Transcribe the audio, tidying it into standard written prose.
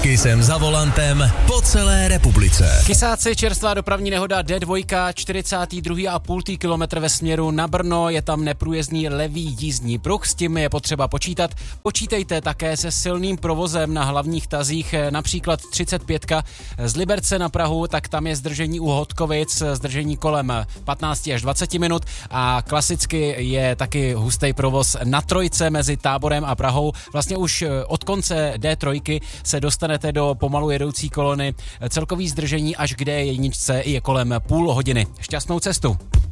S Kissem za volantem po celé republice. Kysáci, čerstvá dopravní nehoda D2, 42,5 kilometr ve směru na Brno, je tam neprůjezdný levý jízdní pruh, s tím je potřeba počítat. Počítejte také se silným provozem na hlavních tazích, například 35 z Liberce na Prahu, tak tam je zdržení u Hodkovic, zdržení kolem 15 až 20 minut a klasicky je taky hustý provoz na trojce mezi Táborem a Prahou. Vlastně už od konce D3 se dostanete do pomalu jedoucí kolony. Celkový zdržení až k D1 je kolem půl hodiny. Šťastnou cestu.